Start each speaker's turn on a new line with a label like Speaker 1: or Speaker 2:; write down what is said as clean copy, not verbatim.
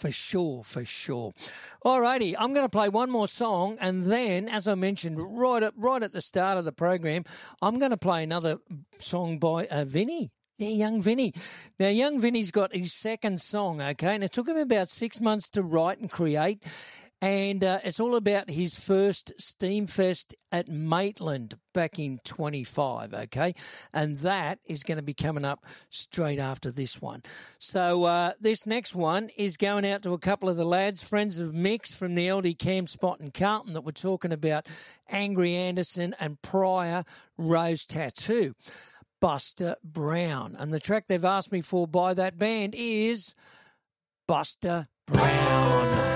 Speaker 1: For sure, for sure. Alrighty, I'm going to play one more song, and then, as I mentioned right at the start of the program, I'm going to play another song by Vinny. Yeah, young Vinny. Now, young Vinny's got his second song, okay, and it took him about 6 months to write and create, and it's all about his first Steamfest at Maitland back in 25, okay, and that is going to be coming up straight after this one. So this next one is going out to a couple of the lads, friends of Mick's from the LD Camp Spot in Carlton, that were talking about Angry Anderson and Pryor Rose Tattoo. Buster Brown. And the track they've asked me for by that band is Buster Brown.